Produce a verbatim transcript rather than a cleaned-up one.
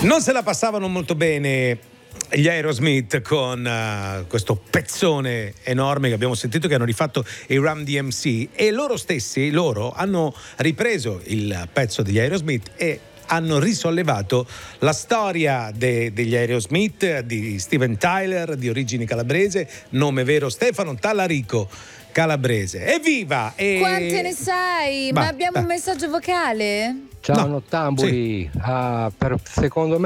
Non se la passavano molto bene gli Aerosmith con uh, questo pezzone enorme che abbiamo sentito, che hanno rifatto i Run D M C, e loro stessi, loro hanno ripreso il pezzo degli Aerosmith e hanno risollevato la storia de- degli Aerosmith, di Steven Tyler, di origini calabrese, nome vero Stefano Tallarico Calabrese. Evviva! E... Quante ne sai? Bah, Ma abbiamo bah. un messaggio vocale? Ciao No, Nottambuli, sì. ah, per, secondo me